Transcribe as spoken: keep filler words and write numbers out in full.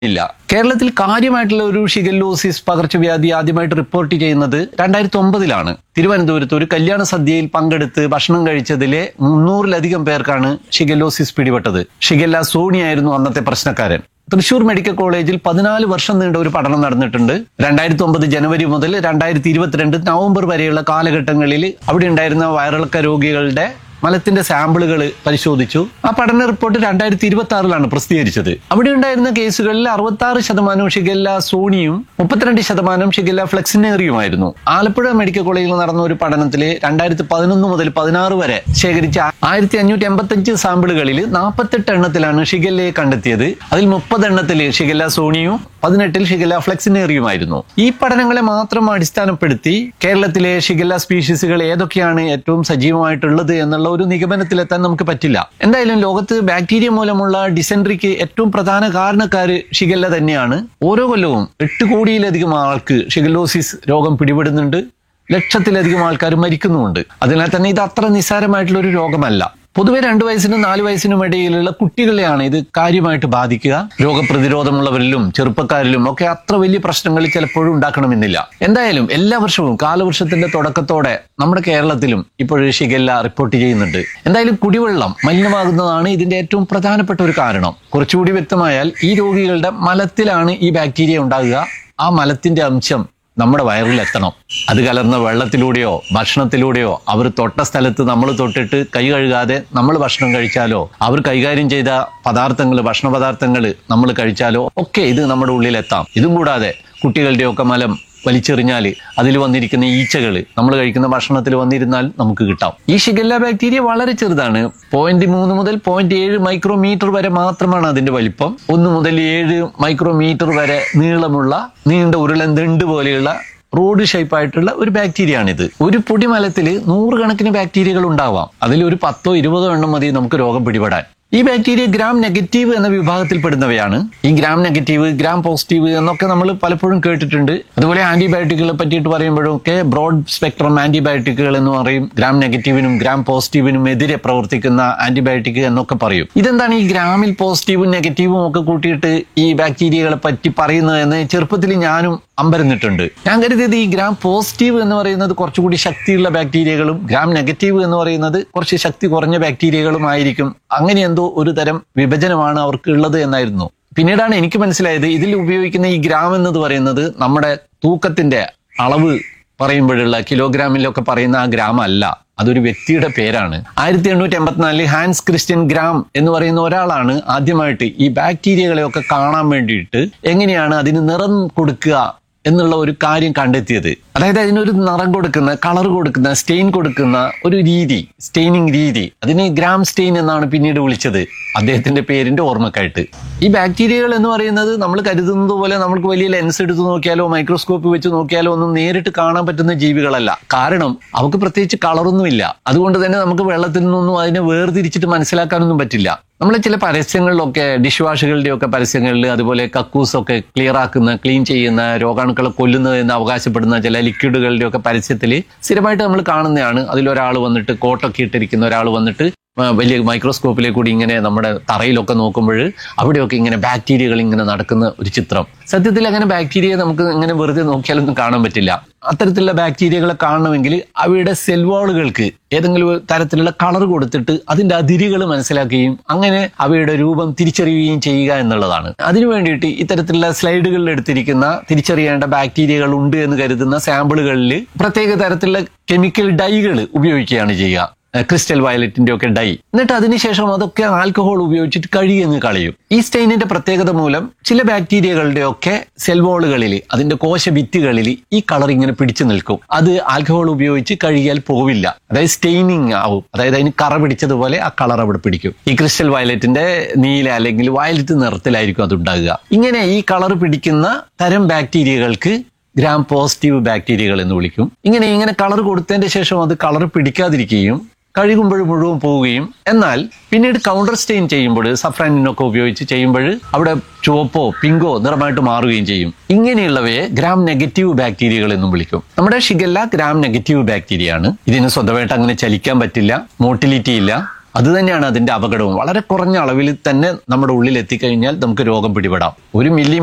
ഇല്ല. കേരളത്തിൽ കാര്യമായിട്ടുള്ള ഒരു ഷിഗല്ലോസിസ് പകർച്ചവ്യാധി ആദ്യമായിട്ട് റിപ്പോർട്ട് ചെയ്യുന്നത് രണ്ടായിരത്തി ഒമ്പതിലാണ്. തിരുവനന്തപുരത്ത് ഒരു കല്യാണ സദ്യയിൽ പങ്കെടുത്ത് ഭക്ഷണം കഴിച്ചതിലെ മുന്നൂറിലധികം പേർക്കാണ് ഷിഗല്ലോസിസ് പിടിപെട്ടത്. ഷിഗല്ല സോണിയായിരുന്നു അന്നത്തെ പ്രശ്നക്കാരൻ. തൃശൂർ മെഡിക്കൽ കോളേജിൽ പതിനാല് വർഷം നീണ്ട ഒരു പഠനം നടന്നിട്ടുണ്ട്. രണ്ടായിരത്തി ഒമ്പത് ജനുവരി മുതൽ രണ്ടായിരത്തി ഇരുപത്തിരണ്ട് നവംബർ വരെയുള്ള കാലഘട്ടങ്ങളിൽ അവിടെ ഉണ്ടായിരുന്ന വയറിളക്ക രോഗികളുടെ മലത്തിന്റെ സാമ്പിളുകൾ പരിശോധിച്ചു. ആ പഠന റിപ്പോർട്ട് രണ്ടായിരത്തി ഇരുപത്തി ആറിലാണ് പ്രസിദ്ധീകരിച്ചത്. അവിടെ ഉണ്ടായിരുന്ന കേസുകളിൽ അറുപത്തി ആറ് ശതമാനം ഷിഗല്ല സോണിയും മുപ്പത്തിരണ്ട് ശതമാനം ഷിഗല്ല ഫ്ലെക്സിനേറിയുമായിരുന്നു. ആലപ്പുഴ മെഡിക്കൽ കോളേജിൽ നടന്ന ഒരു പഠനത്തിൽ രണ്ടായിരത്തി പതിനൊന്ന് മുതൽ പതിനാറ് വരെ ശേഖരിച്ച ആയിരത്തി അഞ്ഞൂറ്റി എൺപത്തി അഞ്ച് സാമ്പിളുകളിൽ നാൽപ്പത്തെട്ട് എണ്ണത്തിലാണ് ഷിഗല്ലയെ കണ്ടെത്തിയത്. അതിൽ മുപ്പത് എണ്ണത്തിൽ ഷിഗല്ല സോണിയും പതിനെട്ടിൽ ഷിഗല്ല ഫ്ലെക്സിനേറിയുമായിരുന്നു. ഈ പഠനങ്ങളെ മാത്രം അടിസ്ഥാനപ്പെടുത്തി കേരളത്തിലെ ഷിഗല്ല സ്പീഷീസുകൾ ഏതൊക്കെയാണ് ഏറ്റവും സജീവമായിട്ടുള്ളത് എന്നുള്ള ഒരു നിഗമനത്തിലെത്താൻ നമുക്ക് പറ്റില്ല. എന്തായാലും ലോകത്ത് ബാക്ടീരിയ മൂലമുള്ള ഡിസെൻട്രിക്ക് ഏറ്റവും പ്രധാന കാരണക്കാര് ഷിഗല്ല തന്നെയാണ്. ഓരോ കൊല്ലവും എട്ട് കോടിയിലധികം ആൾക്ക് ഷിഗല്ലോസിസ് രോഗം പിടിപെടുന്നുണ്ട്. ലക്ഷത്തിലധികം ആൾക്കാർ മരിക്കുന്നുമുണ്ട്. അതിനാൽ തന്നെ ഇത് അത്ര നിസ്സാരമായിട്ടുള്ള ഒരു രോഗമല്ല. പൊതുവെ രണ്ടു വയസ്സിനും നാല് വയസ്സിനും ഇടയിലുള്ള കുട്ടികളെയാണ് ഇത് കാര്യമായിട്ട് ബാധിക്കുക. രോഗപ്രതിരോധമുള്ളവരിലും ചെറുപ്പക്കാരിലും ഒക്കെ അത്ര വലിയ പ്രശ്നങ്ങൾ ചിലപ്പോഴും ഉണ്ടാക്കണമെന്നില്ല. എന്തായാലും എല്ലാ വർഷവും കാലവർഷത്തിന്റെ തുടക്കത്തോടെ നമ്മുടെ കേരളത്തിലും ഇപ്പോഴും ഷിഗല്ല റിപ്പോർട്ട് ചെയ്യുന്നുണ്ട്. എന്തായാലും കുടിവെള്ളം മലിനമാകുന്നതാണ് ഇതിന്റെ ഏറ്റവും പ്രധാനപ്പെട്ട ഒരു കാരണം. കുറച്ചുകൂടി വ്യക്തമായാൽ ഈ രോഗികളുടെ മലത്തിലാണ് ഈ ബാക്ടീരിയ ഉണ്ടാകുക. ആ മലത്തിന്റെ അംശം നമ്മുടെ വയറിലെത്തണം. അത് കലർന്ന വെള്ളത്തിലൂടെയോ ഭക്ഷണത്തിലൂടെയോ അവർ തൊട്ട സ്ഥലത്ത് നമ്മൾ തൊട്ടിട്ട് കൈ കഴുകാതെ നമ്മൾ ഭക്ഷണം കഴിച്ചാലോ അവർ കൈകാര്യം ചെയ്ത പദാർത്ഥങ്ങൾ ഭക്ഷണ പദാർത്ഥങ്ങൾ നമ്മൾ കഴിച്ചാലോ ഒക്കെ ഇത് നമ്മുടെ ഉള്ളിലെത്താം. ഇതും കൂടാതെ കുട്ടികളുടെയൊക്കെ മലം വലിച്ചെറിഞ്ഞാൽ അതിൽ വന്നിരിക്കുന്ന ഈച്ചകൾ നമ്മൾ കഴിക്കുന്ന ഭക്ഷണത്തിൽ വന്നിരുന്നാൽ നമുക്ക് കിട്ടാം. ഈ ഷിഗല്ല ബാക്ടീരിയ വളരെ ചെറുതാണ്. പോയിന്റ് മൂന്ന് മുതൽ പോയിന്റ് ഏഴ് മൈക്രോമീറ്റർ വരെ മാത്രമാണ് അതിന്റെ വലിപ്പം. ഒന്ന് മുതൽ ഏഴ് മൈക്രോമീറ്റർ വരെ നീളമുള്ള നീണ്ട ഉരുളൻ ദണ്ട് പോലെയുള്ള റോഡ് ഷേപ്പ് ആയിട്ടുള്ള ഒരു ബാക്ടീരിയയാണിത്. ഒരു പൊടിമലത്തിൽ നൂറുകണക്കിന് ബാക്ടീരിയകൾ ഉണ്ടാവാം. അതിൽ ഒരു പത്തോ ഇരുപതോ എണ്ണം മതി നമുക്ക് രോഗം പിടിപെടാൻ. ഈ ബാക്ടീരിയ ഗ്രാം നെഗറ്റീവ് എന്ന വിഭാഗത്തിൽപ്പെടുന്നവയാണ്. ഈ ഗ്രാം നെഗറ്റീവ് ഗ്രാം പോസിറ്റീവ് എന്നൊക്കെ നമ്മൾ പലപ്പോഴും കേട്ടിട്ടുണ്ട്. അതുപോലെ ആന്റിബയോട്ടിക്കുകളെ പറ്റിയിട്ട് പറയുമ്പോഴും ഒക്കെ ബ്രോഡ് സ്പെക്ട്രം ആന്റിബയോട്ടിക്കുകൾ എന്ന് പറയും. ഗ്രാം നെഗറ്റീവിനും ഗ്രാം പോസിറ്റീവിനും എതിരെ പ്രവർത്തിക്കുന്ന ആന്റിബയോട്ടിക് എന്നൊക്കെ പറയും. ഇതെന്താണ് ഈ ഗ്രാമിൽ പോസിറ്റീവും നെഗറ്റീവും ഒക്കെ കൂട്ടിയിട്ട് ഈ ബാക്ടീരിയകളെ പറ്റി പറയുന്നത് എന്ന് ചെറുപ്പത്തിൽ ഞാനും അമ്പരന്നിട്ടുണ്ട്. ഞാൻ കരുതിയത് ഈ ഗ്രാം പോസിറ്റീവ് എന്ന് പറയുന്നത് കുറച്ചുകൂടി ശക്തിയുള്ള ബാക്ടീരിയകളും ഗ്രാം നെഗറ്റീവ് എന്ന് പറയുന്നത് കുറച്ച് ശക്തി കുറഞ്ഞ ബാക്ടീരിയകളും ആയിരിക്കും. അങ്ങനെ എന്തോ ഒരു തരം വിഭജനമാണ് അവർക്ക് ഉള്ളത് എന്നായിരുന്നു. പിന്നീടാണ് എനിക്ക് മനസ്സിലായത് ഇതിൽ ഉപയോഗിക്കുന്ന ഈ ഗ്രാം എന്നത് പറയുന്നത് നമ്മുടെ തൂക്കത്തിന്റെ അളവ് പറയുമ്പോഴുള്ള കിലോഗ്രാമിലൊക്കെ പറയുന്ന ആ ഗ്രാം അല്ല, അതൊരു വ്യക്തിയുടെ പേരാണ്. ആയിരത്തി എണ്ണൂറ്റി എൺപത്തിനാലിൽ ഹാൻസ് ക്രിസ്ത്യൻ ഗ്രാം എന്ന് പറയുന്ന ഒരാളാണ് ആദ്യമായിട്ട് ഈ ബാക്ടീരിയകളെയൊക്കെ കാണാൻ വേണ്ടിയിട്ട് എങ്ങനെയാണ് അതിന് നിറം കൊടുക്കുക എന്നുള്ള ഒരു കാര്യം കണ്ടെത്തിയത്. അതായത് അതിനൊരു നിറം കൊടുക്കുന്ന കളർ കൊടുക്കുന്ന സ്റ്റെയിൻ കൊടുക്കുന്ന ഒരു രീതി, സ്റ്റെയിനിങ് രീതി, അതിന് ഗ്രാം സ്റ്റെയിൻ എന്നാണ് പിന്നീട് വിളിച്ചത് അദ്ദേഹത്തിന്റെ പേരിന്റെ ഓർമ്മക്കായിട്ട്. ഈ ബാക്ടീരിയകൾ എന്ന് പറയുന്നത് നമ്മൾ കരുതുന്നത് പോലെ നമുക്ക് വലിയ ലെൻസ് എടുത്ത് നോക്കിയാലോ മൈക്രോസ്കോപ്പ് വെച്ച് നോക്കിയാലോ ഒന്നും നേരിട്ട് കാണാൻ പറ്റുന്ന ജീവികളല്ല. കാരണം അവർക്ക് പ്രത്യേകിച്ച് കളറൊന്നുമില്ല. അതുകൊണ്ട് തന്നെ നമുക്ക് വെള്ളത്തിൽ നിന്നൊന്നും അതിനെ വേർതിരിച്ചിട്ട് മനസ്സിലാക്കാനൊന്നും പറ്റില്ല. നമ്മളെ ചില പരസ്യങ്ങളിലൊക്കെ ഡിഷ് വാഷുകളുടെ ഒക്കെ പരസ്യങ്ങളിൽ അതുപോലെ കക്കൂസൊക്കെ ക്ലിയർ ആക്കുന്ന ക്ലീൻ ചെയ്യുന്ന രോഗാണുക്കളെ കൊല്ലുന്നത് എന്ന് അവകാശപ്പെടുന്ന ചില ലിക്വിഡുകളുടെ ഒക്കെ പരസ്യത്തിൽ സ്ഥിരമായിട്ട് നമ്മൾ കാണുന്നതാണ്. അതിലൊരാൾ വന്നിട്ട് കോട്ടൊക്കെ ഇട്ടിരിക്കുന്ന ഒരാൾ വന്നിട്ട് വലിയ മൈക്രോസ്കോപ്പിലേക്ക് കൂടി ഇങ്ങനെ നമ്മുടെ തറയിലൊക്കെ നോക്കുമ്പോൾ അവിടെയൊക്കെ ഇങ്ങനെ ബാക്ടീരിയകൾ ഇങ്ങനെ നടക്കുന്ന ഒരു ചിത്രം. സത്യത്തിൽ അങ്ങനെ ബാക്ടീരിയയെ നമുക്ക് ഇങ്ങനെ വെറുതെ നോക്കിയാലൊന്നും കാണാൻ പറ്റില്ല. അത്തരത്തിലുള്ള ബാക്ടീരിയകളെ കാണണമെങ്കിൽ അവയുടെ സെൽവാളുകൾക്ക് ഏതെങ്കിലും തരത്തിലുള്ള കളർ കൊടുത്തിട്ട് അതിന്റെ അതിരുകൾ മനസ്സിലാക്കുകയും അങ്ങനെ അവയുടെ രൂപം തിരിച്ചറിയുകയും ചെയ്യുക എന്നുള്ളതാണ്. അതിനു വേണ്ടിയിട്ട് ഇത്തരത്തിലുള്ള സ്ലൈഡുകളിൽ എടുത്തിരിക്കുന്ന തിരിച്ചറിയേണ്ട ബാക്ടീരിയകൾ ഉണ്ട് എന്ന് കരുതുന്ന സാമ്പിളുകളിൽ പ്രത്യേക തരത്തിലുള്ള കെമിക്കൽ ഡൈകൾ ഉപയോഗിക്കുകയാണ് ചെയ്യുക. ക്രിസ്റ്റൽ വയലറ്റിന്റെ ഒക്കെ ഡൈ. എന്നിട്ട് അതിനുശേഷം അതൊക്കെ ആൽക്കഹോൾ ഉപയോഗിച്ചിട്ട് കഴുകിയങ്ങ് കളയും. ഈ സ്റ്റെയിനിന്റെ പ്രത്യേകത മൂലം ചില ബാക്ടീരിയകളുടെ ഒക്കെ സെൽവോളുകളിൽ അതിന്റെ കോശഭിത്തികളിൽ ഈ കളർ ഇങ്ങനെ പിടിച്ചു നിൽക്കും. അത് ആൽക്കഹോൾ ഉപയോഗിച്ച് കഴുകിയാൽ പോവില്ല. അതായത് സ്റ്റെയിനിങ് ആവും. അതായത് അതിന് കറ പിടിച്ചതുപോലെ ആ കളർ അവിടെ പിടിക്കും. ഈ ക്രിസ്റ്റൽ വയലറ്റിന്റെ നീല അല്ലെങ്കിൽ വയലറ്റ് നിറത്തിലായിരിക്കും അത് ഉണ്ടാകുക. ഇങ്ങനെ ഈ കളർ പിടിക്കുന്ന തരം ബാക്ടീരിയകൾക്ക് ഗ്രാം പോസിറ്റീവ് ബാക്ടീരിയകൾ എന്ന് വിളിക്കും. ഇങ്ങനെ ഇങ്ങനെ കളർ കൊടുത്തതിന്റെ ശേഷം അത് കളർ പിടിക്കാതിരിക്കുകയും കഴുകുമ്പോൾ മുഴുവൻ പോവുകയും എന്നാൽ പിന്നീട് കൗണ്ടർ സ്റ്റെയിൻ ചെയ്യുമ്പോൾ സഫ്രാനിനൊക്കെ ഉപയോഗിച്ച് ചെയ്യുമ്പോൾ അവിടെ ചുവപ്പോ പിങ്കോ നിറമായിട്ട് മാറുകയും ചെയ്യും. ഇങ്ങനെയുള്ളവയെ ഗ്രാം നെഗറ്റീവ് ബാക്ടീരിയകൾ എന്നും വിളിക്കും. നമ്മുടെ ഷിഗല്ല ഗ്രാം നെഗറ്റീവ് ബാക്ടീരിയ ആണ്. ഇതിന് സ്വന്തമായിട്ട് അങ്ങനെ ചലിക്കാൻ പറ്റില്ല, മോട്ടിലിറ്റി ഇല്ല. അത് തന്നെയാണ് അതിന്റെ അപകടവും. വളരെ കുറഞ്ഞ അളവിൽ തന്നെ നമ്മുടെ ഉള്ളിൽ എത്തിക്കഴിഞ്ഞാൽ നമുക്ക് രോഗം പിടിപെടാം. ഒരു മില്ലി